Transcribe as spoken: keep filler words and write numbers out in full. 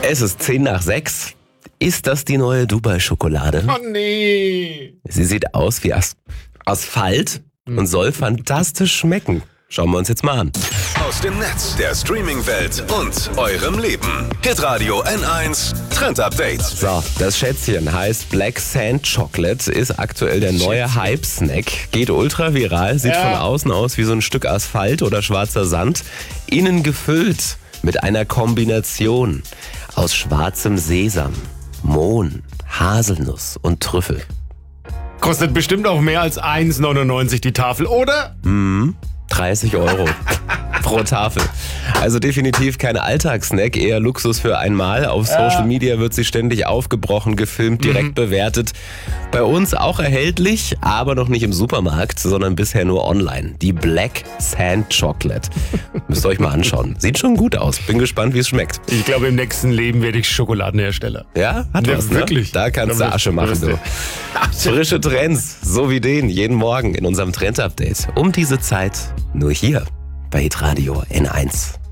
Es ist zehn nach sechs. Ist das die neue Dubai-Schokolade? Oh nee. Sie sieht aus wie As- Asphalt und soll fantastisch schmecken. Schauen wir uns jetzt mal an. Aus dem Netz, der Streaming-Welt und eurem Leben. Hitradio N eins Trend Update. So, das Schätzchen heißt Black Sand Chocolate, ist aktuell der neue Hype-Snack. Geht ultra viral, sieht Ja. von außen aus wie so ein Stück Asphalt oder schwarzer Sand. Innen gefüllt mit einer Kombination aus schwarzem Sesam, Mohn, Haselnuss und Trüffel. Kostet bestimmt auch mehr als eins neunundneunzig die Tafel, oder? dreißig Euro pro Tafel. Also definitiv kein Alltagssnack, eher Luxus für einmal. Auf Social Media wird sie ständig aufgebrochen, gefilmt, direkt bewertet. Bei uns auch erhältlich, aber noch nicht im Supermarkt, sondern bisher nur online. Die Black Sand Chocolate. Müsst ihr euch mal anschauen. Sieht schon gut aus. Bin gespannt, wie es schmeckt. Ich glaube, im nächsten Leben werde ich Schokoladenhersteller. Ja, hat Ja, was, wirklich. Ne? Da kannst du Da Asche machen, wirst du. du. Frische Trends, so wie den, jeden Morgen in unserem Trend-Update. Um diese Zeit nur hier bei Hitradio N eins.